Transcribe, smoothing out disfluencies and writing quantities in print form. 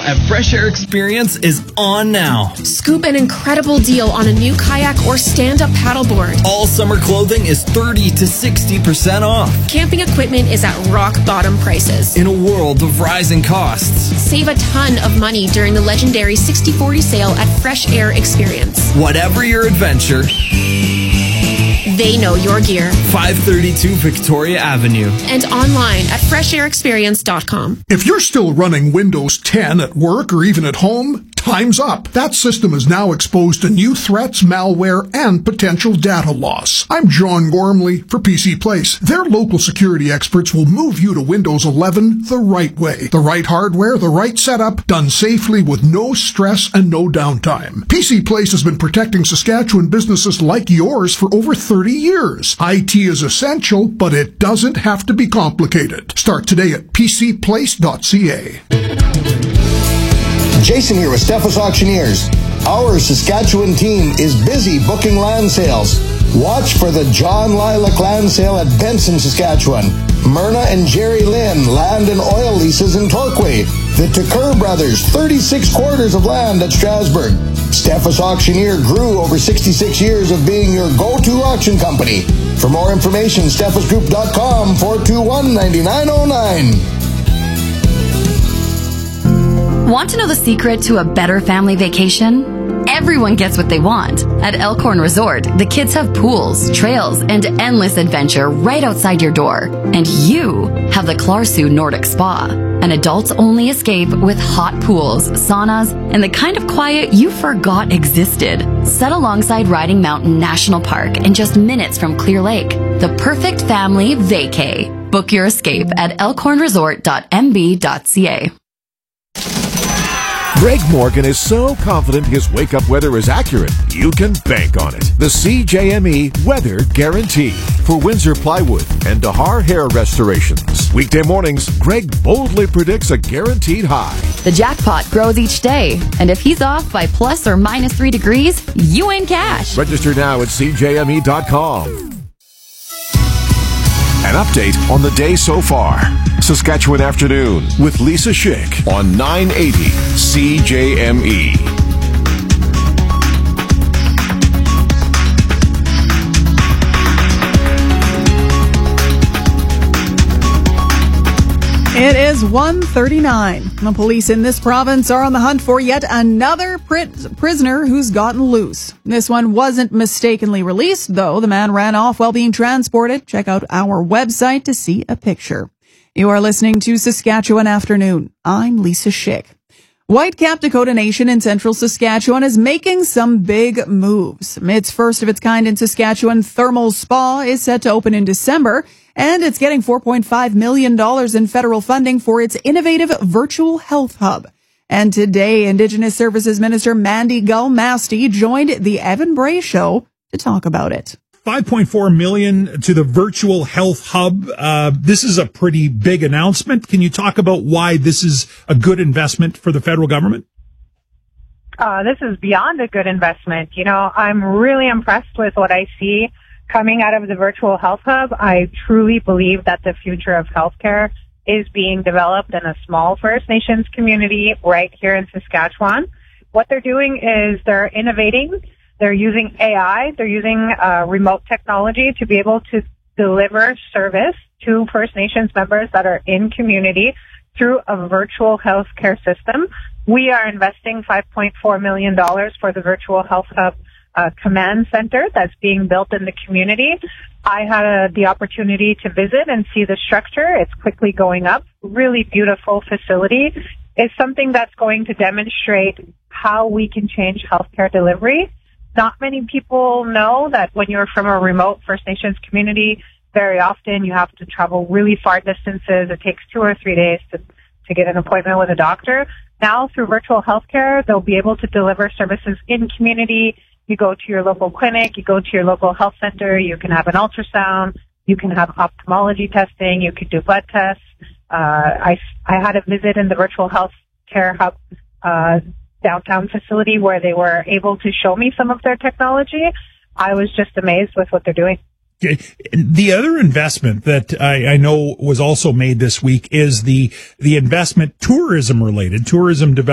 at Fresh Air Experience is on now. Scoop an incredible deal on a new kayak or stand-up paddleboard. All summer clothing is 30 to 60% off. Camping equipment is at rock-bottom prices. In a world of rising costs, save a ton of money during the legendary 60/40 sale at Fresh Air Experience. Whatever your adventure, they know your gear. 532 Victoria Avenue. And online at freshairexperience.com. If you're still running Windows 10 at work or even at home, time's up. That system is now exposed to new threats, malware, and potential data loss. I'm John Gormley for PC Place. Their local security experts will move you to Windows 11 the right way. The right hardware, the right setup, done safely with no stress and no downtime. PC Place has been protecting Saskatchewan businesses like yours for over 30 years. IT is essential, but it doesn't have to be complicated. Start today at pcplace.ca. Jason here with Steffes Auctioneers. Our Saskatchewan team is busy booking land sales. Watch for the John Lilac Land Sale at Benson, Saskatchewan. Myrna and Jerry Lynn Land and Oil Leases in Torquay. The Tucker Brothers 36 quarters of land at Strasbourg. Steffes Auctioneer grew over 66 years of being your go-to auction company. For more information, steffesgroup.com 421-9909. Want to know the secret to a better family vacation? Everyone gets what they want. At Elkhorn Resort, the kids have pools, trails, and endless adventure right outside your door. And you have the Clarsu Nordic Spa, an adults-only escape with hot pools, saunas, and the kind of quiet you forgot existed. Set alongside Riding Mountain National Park and just minutes from Clear Lake. The perfect family vacay. Book your escape at elkhornresort.mb.ca. Greg Morgan is so confident his wake-up weather is accurate, you can bank on it. The CJME Weather Guarantee for Windsor Plywood and Dahar Hair Restorations. Weekday mornings, Greg boldly predicts a guaranteed high. The jackpot grows each day, and if he's off by plus or minus 3 degrees, you win cash. Register now at cjme.com. An update on the day so far. Saskatchewan Afternoon with Lisa Schick on 980 CJME. It is 1:39. The police in this province are on the hunt for yet another prisoner who's gotten loose. This one wasn't mistakenly released, though. The man ran off while being transported. Check out our website to see a picture. You are listening to Saskatchewan Afternoon. I'm Lisa Schick. Whitecap Dakota Nation in central Saskatchewan is making some big moves. Its first of its kind in Saskatchewan, Thermal Spa, is set to open in December, and it's getting $4.5 million in federal funding for its innovative virtual health hub. And today, Indigenous Services Minister Mandy Gull-Masti joined the Evan Bray Show to talk about it. $5.4 million to the virtual health hub. This is a pretty big announcement. Can you talk about why this is a good investment for the federal government? This is beyond a good investment. You know, I'm really impressed with what I see coming out of the virtual health hub. I truly believe that the future of healthcare is being developed in a small First Nations community right here in Saskatchewan. What they're doing is they're innovating. They're using AI. They're using remote technology to be able to deliver service to First Nations members that are in community through a virtual healthcare system. We are investing $5.4 million for the virtual health hub command center that's being built in the community. I had the opportunity to visit and see the structure. It's quickly going up. Really beautiful facility. It's something that's going to demonstrate how we can change healthcare delivery. Not many people know that when you're from a remote First Nations community, very often you have to travel really far distances. It takes 2 or 3 days to get an appointment with a doctor. Now, through virtual healthcare, they'll be able to deliver services in community. You go to your local clinic, you go to your local health center, you can have an ultrasound, you can have ophthalmology testing, you can do blood tests. I had a visit in the virtual healthcare hub downtown facility where they were able to show me some of their technology. I was just amazed with what they're doing. Okay. The other investment that I know was also made this week is the investment tourism related, tourism development.